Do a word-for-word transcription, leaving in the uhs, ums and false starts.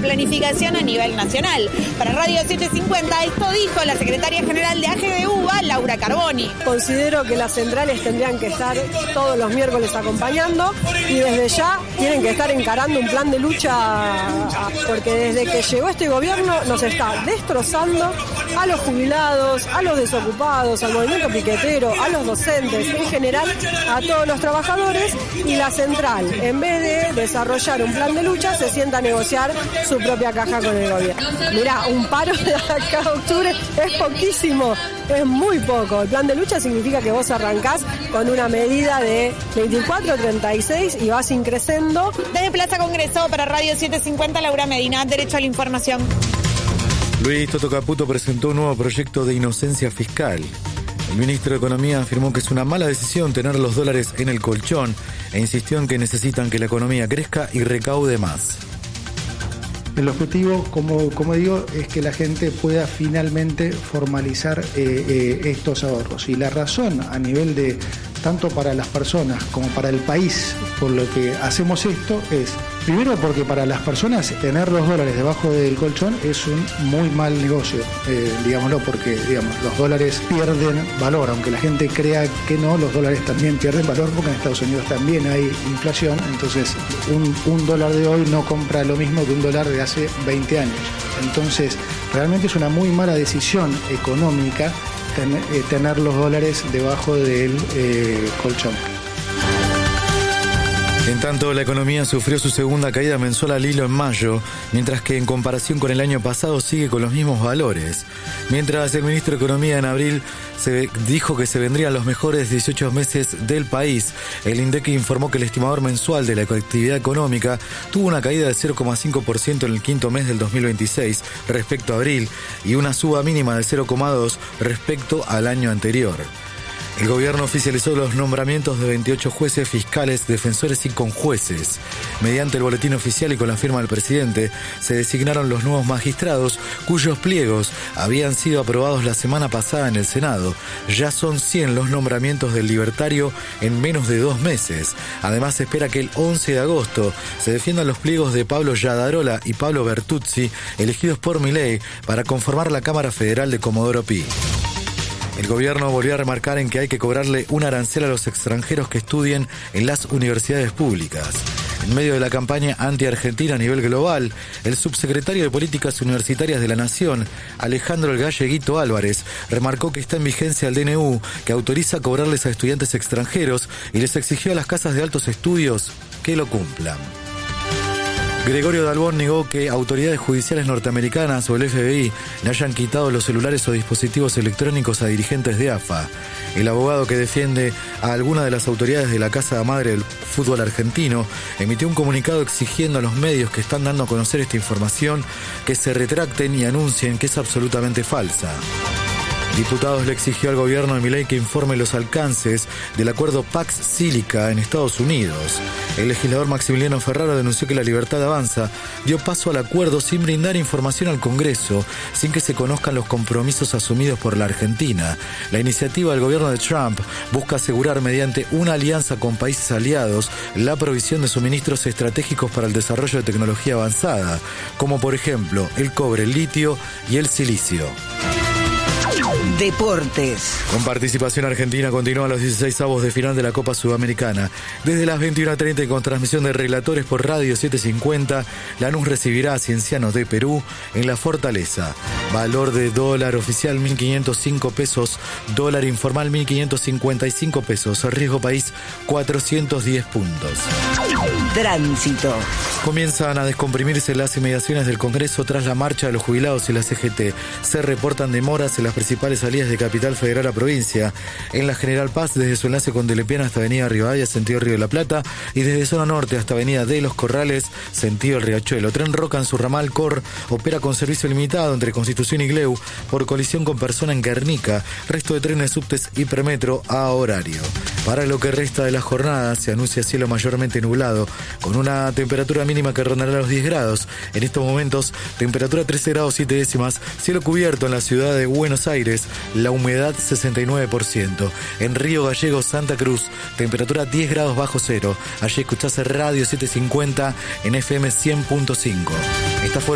planificación a nivel nacional. Para Radio setecientos cincuenta, esto dijo la secretaria general de A G de U B A, Laura Carboni. Considero que las centrales tendrían que estar todos los miércoles acompañando y desde ya tienen que estar encarando un plan de lucha, porque desde que llegó este gobierno nos está destrozando a los jubilados, a los desocupados, al movimiento piquetero, a los docentes, en general a todos los trabajadores, y la central, en vez de desarrollar un plan de lucha, se sienta a negociar su propia caja con el gobierno. Mirá, un paro de acá a octubre es poquísimo, es muy poco. El plan de lucha significa que vos arrancás con una medida de veinticuatro, treinta y seis y vas increciendo. Desde Plaza Congreso para Radio setecientos cincuenta, Laura Medina, Derecho a la Información. Luis Toto Caputo presentó un nuevo proyecto de inocencia fiscal. El ministro de Economía afirmó que es una mala decisión tener los dólares en el colchón e insistió en que necesitan que la economía crezca y recaude más. El objetivo, como, como digo, es que la gente pueda finalmente formalizar eh, eh, estos ahorros. Y la razón a nivel de, tanto para las personas como para el país, por lo que hacemos esto, es, primero porque para las personas tener los dólares debajo del colchón es un muy mal negocio, eh, digámoslo, porque digamos, los dólares pierden valor, aunque la gente crea que no, los dólares también pierden valor porque en Estados Unidos también hay inflación, entonces un, un dólar de hoy no compra lo mismo que un dólar de hace veinte años. Entonces, realmente es una muy mala decisión económica ten, eh, tener los dólares debajo del eh, colchón. En tanto, la economía sufrió su segunda caída mensual al hilo en mayo, mientras que en comparación con el año pasado sigue con los mismos valores. Mientras el ministro de Economía en abril se dijo que se vendrían los mejores dieciocho meses del país, el INDEC informó que el estimador mensual de la actividad económica tuvo una caída de cero coma cinco por ciento en el quinto mes del dos mil veintiséis respecto a abril y una suba mínima de cero coma dos por ciento respecto al año anterior. El gobierno oficializó los nombramientos de veintiocho jueces, fiscales, defensores y conjueces. Mediante el boletín oficial y con la firma del presidente, se designaron los nuevos magistrados, cuyos pliegos habían sido aprobados la semana pasada en el Senado. Ya son cien los nombramientos del libertario en menos de dos meses. Además, se espera que el once de agosto se defiendan los pliegos de Pablo Yadarola y Pablo Bertuzzi, elegidos por Milei, para conformar la Cámara Federal de Comodoro Pi. El gobierno volvió a remarcar en que hay que cobrarle un arancel a los extranjeros que estudien en las universidades públicas. En medio de la campaña anti-argentina a nivel global, el subsecretario de Políticas Universitarias de la Nación, Alejandro El Galleguito Álvarez, remarcó que está en vigencia el D N U que autoriza cobrarles a estudiantes extranjeros y les exigió a las casas de altos estudios que lo cumplan. Gregorio Dalbón negó que autoridades judiciales norteamericanas o el F B I le hayan quitado los celulares o dispositivos electrónicos a dirigentes de A F A. El abogado que defiende a alguna de las autoridades de la Casa Madre del fútbol argentino emitió un comunicado exigiendo a los medios que están dando a conocer esta información que se retracten y anuncien que es absolutamente falsa. Diputados le exigió al gobierno de Milei que informe los alcances del acuerdo Pax Sílica en Estados Unidos. El legislador Maximiliano Ferraro denunció que la Libertad Avanza dio paso al acuerdo sin brindar información al Congreso, sin que se conozcan los compromisos asumidos por la Argentina. La iniciativa del gobierno de Trump busca asegurar mediante una alianza con países aliados la provisión de suministros estratégicos para el desarrollo de tecnología avanzada, como por ejemplo el cobre, el litio y el silicio. Deportes. Con participación argentina continúan los dieciseisavos de final de la Copa Sudamericana. Desde las veintiuna treinta y con transmisión de relatores por Radio setecientos cincuenta, Lanús recibirá a Ciencianos de Perú en La Fortaleza. Valor de dólar oficial mil quinientos cinco pesos, dólar informal mil quinientos cincuenta y cinco pesos, riesgo país cuatrocientos diez puntos. Tránsito. Comienzan a descomprimirse las inmediaciones del Congreso tras la marcha de los jubilados y la C G T. Se reportan demoras en las principales salidas de Capital Federal a provincia. En la General Paz, desde su enlace con Telepiana hasta Avenida Rivadavia, sentido Río de la Plata, y desde zona norte hasta Avenida de los Corrales, sentido el Riachuelo. Tren Roca en su ramal Cor opera con servicio limitado entre Constitución y Gleu por colisión con persona en Guernica. Resto de trenes, subtes y premetro a horario. Para lo que resta de la jornada se anuncia cielo mayormente nublado, con una temperatura mínima que rondará los diez grados. En estos momentos, temperatura trece grados siete décimas, cielo cubierto en la ciudad de Buenos Aires, la humedad sesenta y nueve por ciento. En Río Gallegos, Santa Cruz, temperatura diez grados bajo cero. Allí escuchás Radio setecientos cincuenta en F M cien punto cinco. Esta fue